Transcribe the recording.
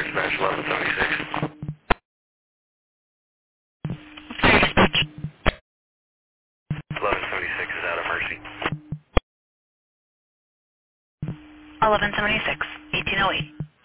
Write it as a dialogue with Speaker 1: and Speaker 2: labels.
Speaker 1: dispatch 1176.
Speaker 2: Fire dispatch.
Speaker 1: 1176 is out of Mercy.
Speaker 2: 1176, 1808.